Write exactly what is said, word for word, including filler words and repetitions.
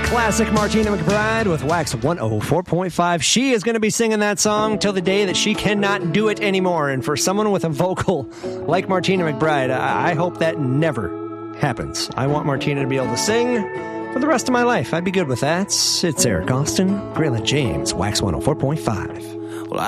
Classic Martina McBride with Wax one oh four point five. She is going to be singing that song till the day that she cannot do it anymore. And for someone with a vocal like Martina McBride, I, I hope that never happens. I want Martina to be able to sing for the rest of my life. I'd be good with that. It's Eric Austin, Grayla James, Wax one oh four point five. Well,